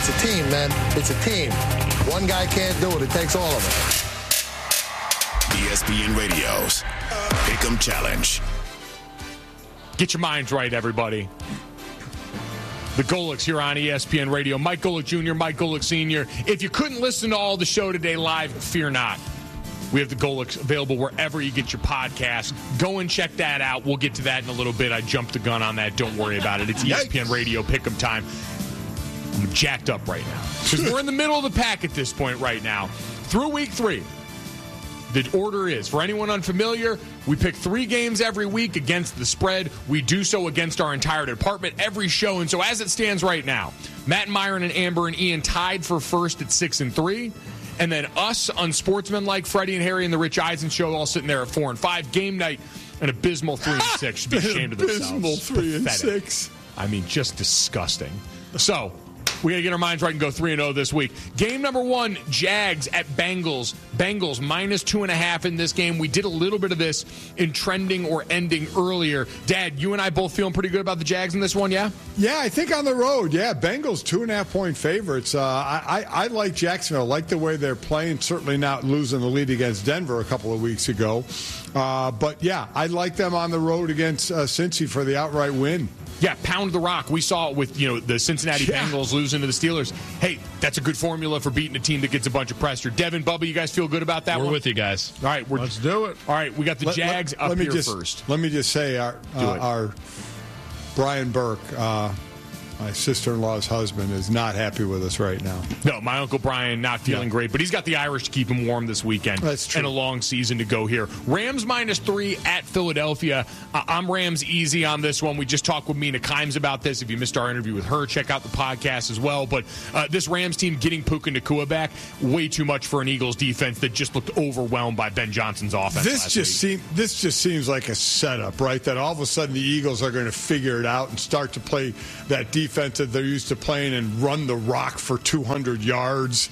It's a team, man. It's a team. One guy can't do it. It takes all of us. ESPN Radio's Pick'em Challenge. Get your minds right, everybody. The Golics here on ESPN Radio. Mike Golic Jr., Mike Golic Sr. If you couldn't listen to all the show today live, fear not. We have the Golics available wherever you get your podcast. Go and check that out. We'll get to that in a little bit. I jumped the gun on that. Don't worry about it. It's ESPN Radio Pick'em time. I'm jacked up right now because we're in the middle of the pack at this point right now. Through week 3, the order is, for anyone unfamiliar, we pick 3 games every week against the spread. We do so against our entire department every show. And so as it stands right now, Matt, Myron, and Amber and Ian tied for first at 6-3. And then us, unsportsmanlike, Freddie and Harry and the Rich Eisen Show all sitting there at 4-5. Game night, an abysmal 3-6. Should be ashamed of themselves. Abysmal 3-6. I mean, just disgusting. So we got to get our minds right and go 3-0 this week. Game number 1, Jags at Bengals. Bengals minus 2.5 in this game. We did a little bit of this in trending or ending earlier. Dad, you and I both feeling pretty good about the Jags in this one, yeah? Yeah, I think on the road, yeah. Bengals 2.5-point favorites. I like Jacksonville. I like the way they're playing. Certainly not losing the lead against Denver a couple of weeks ago. But, yeah, I like them on the road against Cincy for the outright win. Yeah, pound the rock. We saw it with, the Cincinnati Bengals losing to the Steelers. Hey, that's a good formula for beating a team that gets a bunch of pressure. Devin, Bubba, you guys feel good about that one? We're with you guys. All right, let's do it. All right, we got the Jags up here first. Let me just say, our Brian Burke, my sister-in-law's husband, is not happy with us right now. No, my Uncle Brian not feeling great, but he's got the Irish to keep him warm this weekend. That's true. And a long season to go here. Rams minus 3 at Philadelphia. I'm Rams easy on this one. We just talked with Mina Kimes about this. If you missed our interview with her, check out the podcast as well. But this Rams team getting Puka Nacua back, way too much for an Eagles defense that just looked overwhelmed by Ben Johnson's offense. This just seems like a setup, right? That all of a sudden the Eagles are going to figure it out and start to play that defense that they're used to playing and run the rock for 200 yards,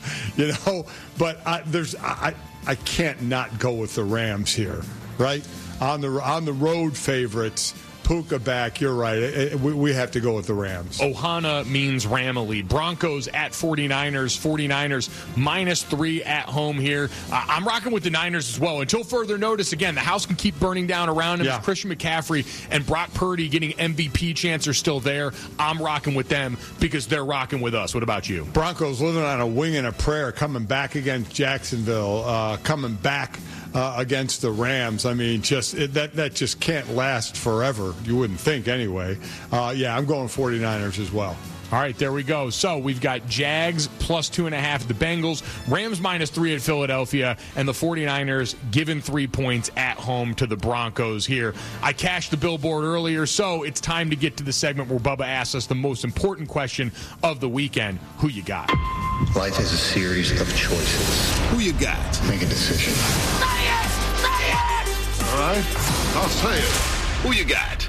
But I can't not go with the Rams here, right? On the road favorites. Puka back, you're right. We have to go with the Rams. Ohana means Ramily. Broncos at 49ers. 49ers minus 3 at home here. I'm rocking with the Niners as well. Until further notice, again, the house can keep burning down around him. Yeah. Christian McCaffrey and Brock Purdy getting MVP chance are still there. I'm rocking with them because they're rocking with us. What about you? Broncos living on a wing and a prayer, coming back against Jacksonville, coming back against the Rams. I mean, that just can't last forever. You wouldn't think anyway. I'm going 49ers as well. All right, there we go. So we've got Jags plus 2.5 at the Bengals, Rams minus 3 at Philadelphia, and the 49ers given 3 points at home to the Broncos here. I cashed the billboard earlier, so it's time to get to the segment where Bubba asks us the most important question of the weekend. Who you got? Life is a series of choices. Who you got? Make a decision. Say it! Say it! All right, I'll say it. Who you got?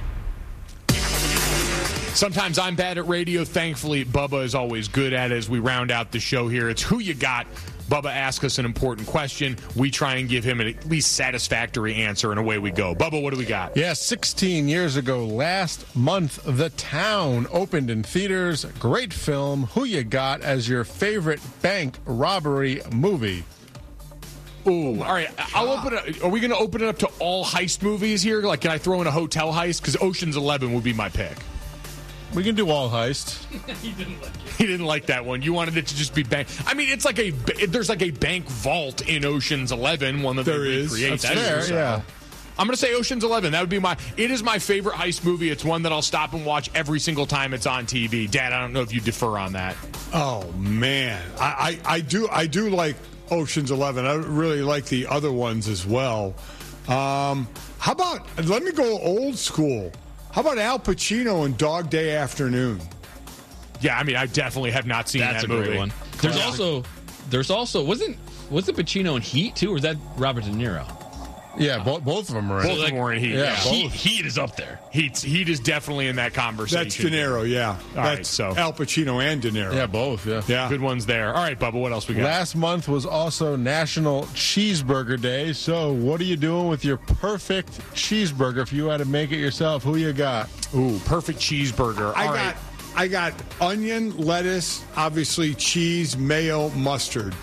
Sometimes I'm bad at radio. Thankfully, Bubba is always good at it as we round out the show here. It's Who You Got. Bubba asks us an important question. We try and give him an at least satisfactory answer, and away we go. Bubba, what do we got? Yeah, 16 years ago, last month, The Town opened in theaters. Great film. Who you got as your favorite bank robbery movie? Ooh, all right. I'll open it. Are we going to open it up to all heist movies here? Like, can I throw in a hotel heist? Because Ocean's 11 would be my pick. We can do all heist. He didn't like that one. You wanted it to just be bank. I mean, it's like there's like a bank vault in Ocean's 11. One that there they is. recreate. That's fair, yeah. I'm going to say Ocean's 11. That would be it is my favorite heist movie. It's one that I'll stop and watch every single time it's on TV. Dad, I don't know if you defer on that. Oh man, I do like Ocean's 11. I really like the other ones as well. How about, let me go old school. How about Al Pacino in Dog Day Afternoon? Yeah, I mean, I definitely have not seen That's that a movie. great one. There's also wasn't Pacino in Heat too, or was that Robert De Niro? Yeah, both of them are in. Both of them were in Heat. Yeah, Heat is up there. Heat is definitely in that conversation. That's De Niro, yeah. Right, so Al Pacino and De Niro. Yeah, both, yeah. Good ones there. All right, Bubba, what else we got? Last month was also National Cheeseburger Day. So what are you doing with your perfect cheeseburger if you had to make it yourself? Who you got? Ooh, perfect cheeseburger. I All got I got onion, lettuce, obviously cheese, mayo, mustard.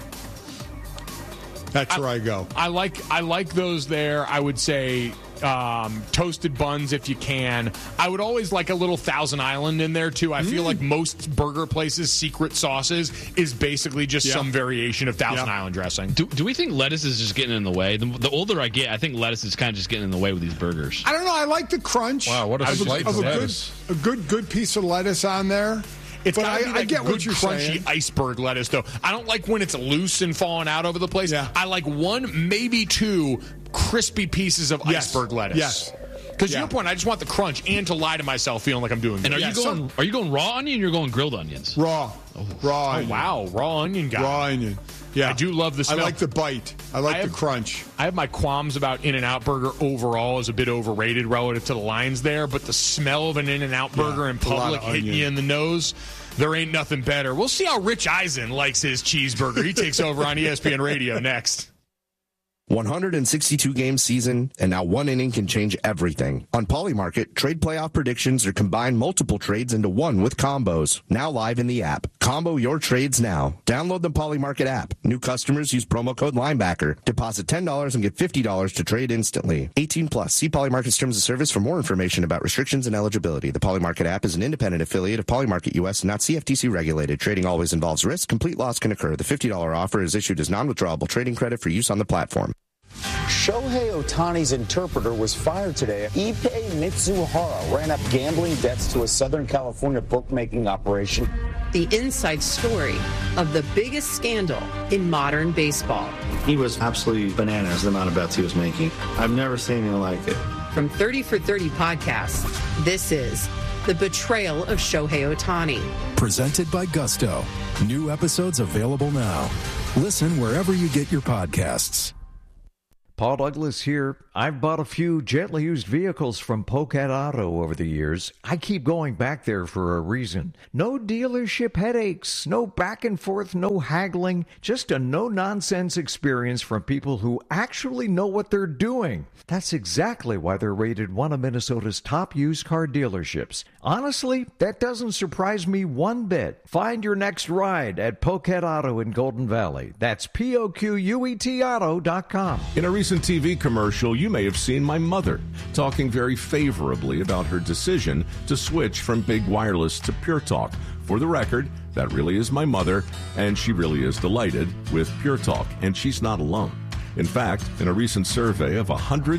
That's where I go. I like those there. I would say toasted buns if you can. I would always like a little Thousand Island in there too. I feel like most burger places' secret sauces is basically just some variation of Thousand Island dressing. Do we think lettuce is just getting in the way? The older I get, I think lettuce is kind of just getting in the way with these burgers. I don't know. I like the crunch. Wow, what a slice of lettuce. A good piece of lettuce on there. It's but gotta be I get good, what you're crunchy saying. iceberg lettuce, though. I don't like when it's loose and falling out over the place. Yeah. I like one, maybe two crispy pieces of iceberg lettuce. Yes. Because to your point, I just want the crunch and to lie to myself feeling like I'm doing good. And are you going raw onion or you're going grilled onions? Raw. Raw onion. Wow. Raw onion guy. Raw onion. Yeah. I do love the smell. I like the bite. I like the crunch. I have my qualms about In-N-Out Burger overall is a bit overrated relative to the lines there, but the smell of an In-N-Out Burger in public hitting you in the nose, there ain't nothing better. We'll see how Rich Eisen likes his cheeseburger. He takes over on ESPN Radio next. 162-game season, and now one inning can change everything. On Polymarket, trade playoff predictions are combine multiple trades into one with combos. Now live in the app. Combo your trades now. Download the Polymarket app. New customers use promo code Linebacker. Deposit $10 and get $50 to trade instantly. 18 plus. See Polymarket's terms of service for more information about restrictions and eligibility. The Polymarket app is an independent affiliate of Polymarket US and not CFTC regulated. Trading always involves risk. Complete loss can occur. The $50 offer is issued as non-withdrawable trading credit for use on the platform. Shohei Ohtani's interpreter was fired today. Ippei Mitsuhara ran up gambling debts to a Southern California bookmaking operation. The inside story of the biggest scandal in modern baseball. He was absolutely bananas, the amount of bets he was making. I've never seen anything like it. From 30 for 30 podcasts, this is The Betrayal of Shohei Ohtani. Presented by Gusto. New episodes available now. Listen wherever you get your podcasts. Paul Douglas here. I've bought a few gently used vehicles from Pocat Auto over the years. I keep going back there for a reason. No dealership headaches, no back and forth, no haggling, just a no-nonsense experience from people who actually know what they're doing. That's exactly why they're rated one of Minnesota's top used car dealerships. Honestly, that doesn't surprise me one bit. Find your next ride at Pocat Auto in Golden Valley. That's POQUET Auto.com. In a recent TV commercial, you may have seen my mother talking very favorably about her decision to switch from Big Wireless to Pure Talk. For the record, that really is my mother, and she really is delighted with Pure Talk, and she's not alone. In fact, in a recent survey of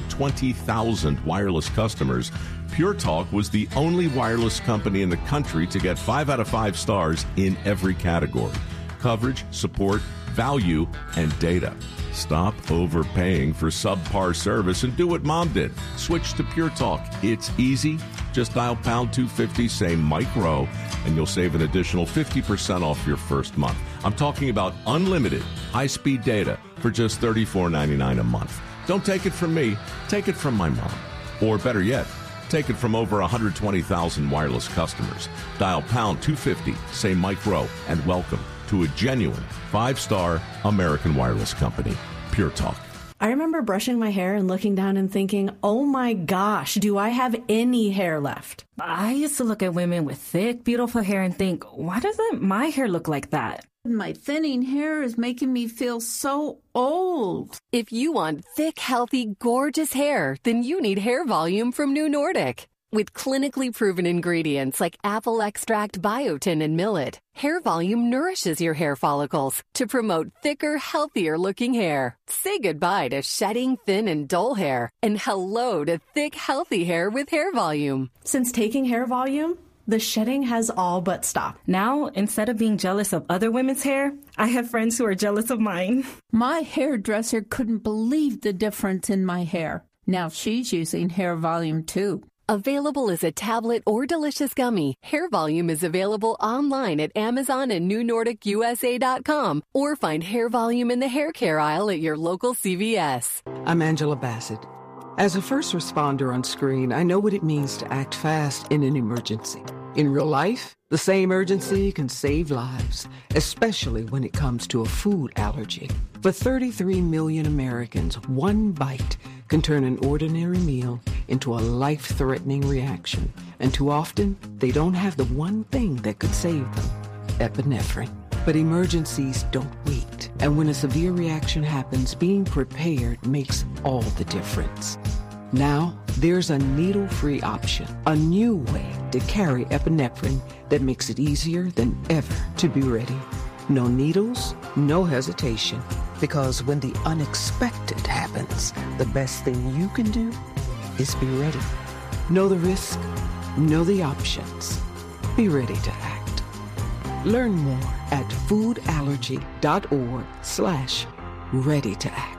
120,000 wireless customers, Pure Talk was the only wireless company in the country to get 5 out of 5 stars in every category: coverage, support, value, and data. Stop overpaying for subpar service and do what Mom did. Switch to Pure Talk. It's easy. Just dial pound 250, say Mike Rowe, and you'll save an additional 50% off your first month. I'm talking about unlimited high-speed data for just $34.99 a month. Don't take it from me. Take it from my mom. Or better yet, take it from over 120,000 wireless customers. Dial pound 250, say Mike Rowe, and welcome to a genuine 5-star American wireless company, Pure Talk. I remember brushing my hair and looking down and thinking, oh my gosh, do I have any hair left? I used to look at women with thick, beautiful hair and think, why doesn't my hair look like that? My thinning hair is making me feel so old. If you want thick, healthy, gorgeous hair, then you need Hair Volume from New Nordic. With clinically proven ingredients like apple extract, biotin, and millet, Hair Volume nourishes your hair follicles to promote thicker, healthier-looking hair. Say goodbye to shedding, thin, and dull hair, and hello to thick, healthy hair with Hair Volume. Since taking Hair Volume, the shedding has all but stopped. Now, instead of being jealous of other women's hair, I have friends who are jealous of mine. My hairdresser couldn't believe the difference in my hair. Now she's using Hair Volume too. Available as a tablet or delicious gummy, Hair Volume is available online at Amazon and NewNordicUSA.com, or find Hair Volume in the hair care aisle at your local CVS. I'm Angela Bassett. As a first responder on screen, I know what it means to act fast in an emergency. In real life, the same urgency can save lives, especially when it comes to a food allergy. For 33 million Americans, one bite can turn an ordinary meal into a life-threatening reaction. And too often, they don't have the one thing that could save them, epinephrine. But emergencies don't wait. And when a severe reaction happens, being prepared makes all the difference. Now, there's a needle-free option, a new way to carry epinephrine that makes it easier than ever to be ready. No needles, no hesitation, because when the unexpected happens, the best thing you can do is be ready. Know the risk, know the options. Be ready to act. Learn more at foodallergy.org/ready to act.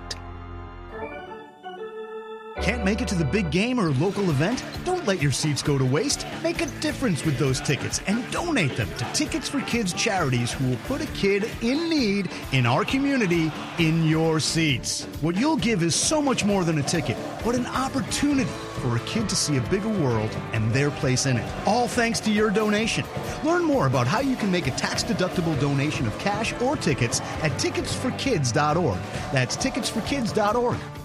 Can't make it to the big game or local event? Don't let your seats go to waste. Make a difference with those tickets and donate them to Tickets for Kids charities who will put a kid in need in our community in your seats. What you'll give is so much more than a ticket, but an opportunity for a kid to see a bigger world and their place in it. All thanks to your donation. Learn more about how you can make a tax-deductible donation of cash or tickets at ticketsforkids.org. That's ticketsforkids.org.